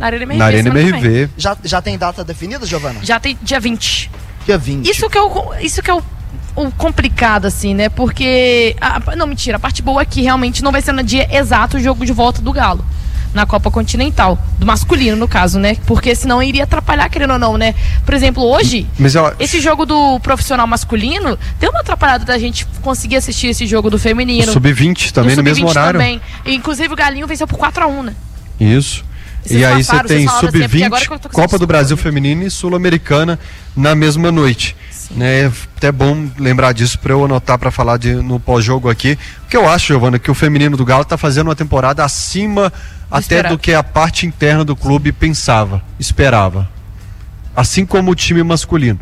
Na Arena MRV. Na Arena MRV. Já tem data definida, Giovana? Já tem dia 20. Dia 20. Isso que é o complicado, assim, né? Porque... não, mentira. A parte boa é que realmente não vai ser no dia exato o jogo de volta do Galo. Na Copa Continental. Do masculino, no caso, né? Porque senão iria atrapalhar, querendo ou não, né? Por exemplo, hoje, esse jogo do profissional masculino deu uma atrapalhada da gente conseguir assistir esse jogo do feminino. O Sub-20 também, no mesmo horário. Também. Inclusive, o Galinho venceu por 4-1, né? Isso. E aí você tem Sub-20, Copa do Brasil Feminino e Sul-Americana na mesma noite. Né? É até bom lembrar disso para eu anotar para falar no pós-jogo aqui. Porque eu acho, Giovana, que o feminino do Galo está fazendo uma temporada acima até do que a parte interna do clube esperava. Assim como o time masculino.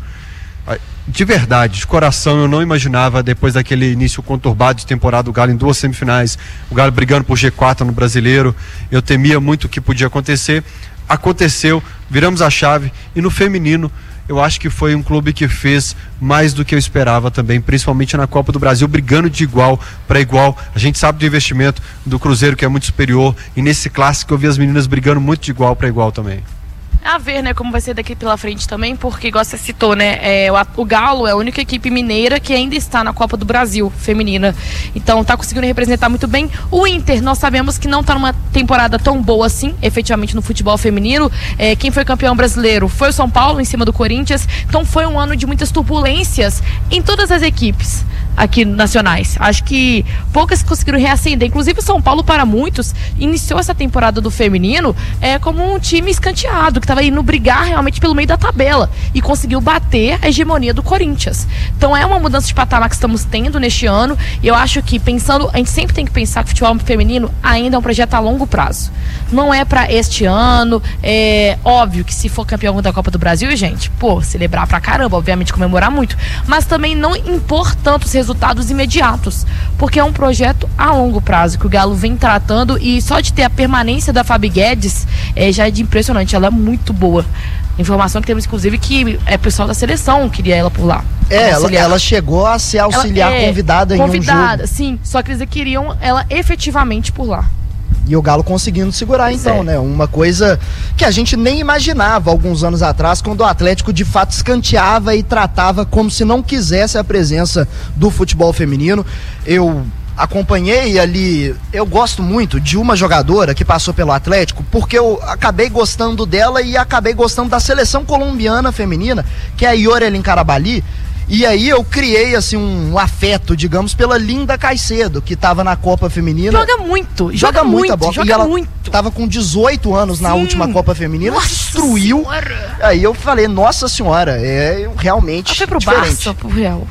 De verdade, de coração, eu não imaginava, depois daquele início conturbado de temporada do Galo em 2 semifinais, o Galo brigando por G4 no Brasileiro, eu temia muito o que podia acontecer. Aconteceu, viramos a chave, e no feminino eu acho que foi um clube que fez mais do que eu esperava também, principalmente na Copa do Brasil, brigando de igual para igual. A gente sabe do investimento do Cruzeiro, que é muito superior, e nesse clássico eu vi as meninas brigando muito de igual para igual também. A ver, né, como vai ser daqui pela frente também, porque, igual você citou, né, o Galo é a única equipe mineira que ainda está na Copa do Brasil feminina, então tá conseguindo representar muito bem. O Inter, nós sabemos que não tá numa temporada tão boa assim, efetivamente, no futebol feminino. Quem foi campeão brasileiro foi o São Paulo, em cima do Corinthians, então foi um ano de muitas turbulências em todas as equipes aqui nacionais. Acho que poucas conseguiram reacender, inclusive o São Paulo, para muitos, iniciou essa temporada do feminino como um time escanteado, que estava indo brigar realmente pelo meio da tabela e conseguiu bater a hegemonia do Corinthians. Então é uma mudança de patamar que estamos tendo neste ano, e eu acho que a gente sempre tem que pensar que o futebol feminino ainda é um projeto a longo prazo. Não é para este ano, é óbvio que se for campeão da Copa do Brasil, gente, celebrar pra caramba, obviamente comemorar muito, mas também não impor tantos resultados imediatos, porque é um projeto a longo prazo que o Galo vem tratando, e só de ter a permanência da Fabi Guedes já é de impressionante. Ela é muito boa. Informação que temos, inclusive, que pessoal da seleção queria ela por lá. Ela chegou a ser auxiliar convidada em um jogo. Sim, só que eles queriam ela efetivamente por lá. E o Galo conseguindo segurar, então, né? Uma coisa que a gente nem imaginava alguns anos atrás, quando o Atlético de fato escanteava e tratava como se não quisesse a presença do futebol feminino. Eu acompanhei ali, eu gosto muito de uma jogadora que passou pelo Atlético, porque eu acabei gostando dela e acabei gostando da seleção colombiana feminina, que é a Yorelin Carabali. E aí eu criei, assim, um afeto, digamos, pela Linda Caicedo, que tava na Copa Feminina. Joga muita bola. E ela tava com 18 anos na última Copa Feminina, destruiu. Senhora. Aí eu falei, nossa senhora, realmente ela foi pro diferente. Barça, pro Real.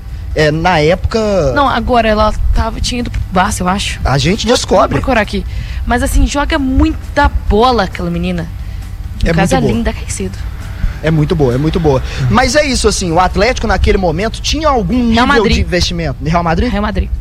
Na época... Não, agora ela tinha ido pro Barça, eu acho. A gente descobre. Vou procurar aqui. Mas assim, joga muita bola aquela menina. No caso, é Linda Caicedo. É muito boa, é muito boa. Mas é isso, assim, o Atlético naquele momento tinha algum nível de investimento. Real Madrid? Real Madrid.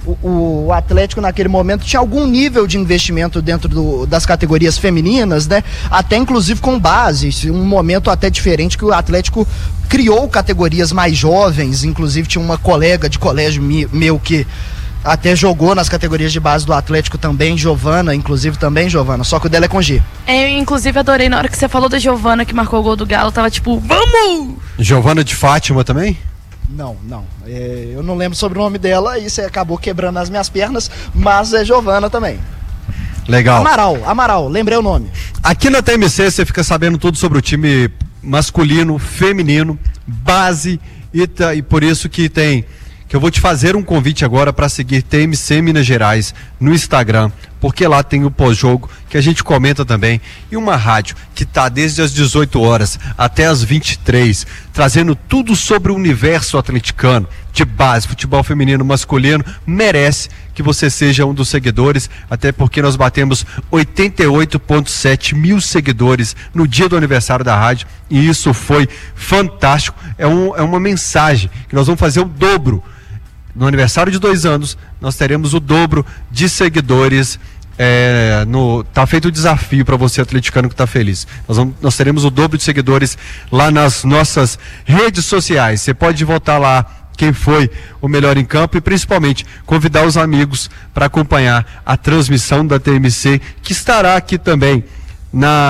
O Atlético naquele momento tinha algum nível de investimento dentro das categorias femininas, né? Até inclusive com base, um momento até diferente que o Atlético criou categorias mais jovens, inclusive tinha uma colega de colégio meu que até jogou nas categorias de base do Atlético também, Giovana, inclusive também, Giovana, só que o dela é com G. Eu, inclusive, adorei na hora que você falou da Giovana, que marcou o gol do Galo, tava tipo, vamos! Giovana de Fátima também? Não. Eu não lembro sobre o nome dela, e você acabou quebrando as minhas pernas, mas é Giovana também. Legal. Amaral, lembrei o nome. Aqui na TMC você fica sabendo tudo sobre o time masculino, feminino, base, e por isso que eu vou te fazer um convite agora para seguir TMC Minas Gerais no Instagram, porque lá tem o pós-jogo que a gente comenta também, e uma rádio que está desde as 18 horas até as 23, trazendo tudo sobre o universo atleticano, de base, futebol feminino, masculino. Merece que você seja um dos seguidores, até porque nós batemos 88,7 mil seguidores no dia do aniversário da rádio, e isso foi fantástico. É uma mensagem que nós vamos fazer o dobro. No aniversário de 2 anos, nós teremos o dobro de seguidores. Tá feito o desafio para você, atleticano, que está feliz. Nós teremos o dobro de seguidores lá nas nossas redes sociais. Você pode votar lá quem foi o melhor em campo e, principalmente, convidar os amigos para acompanhar a transmissão da TMC, que estará aqui também na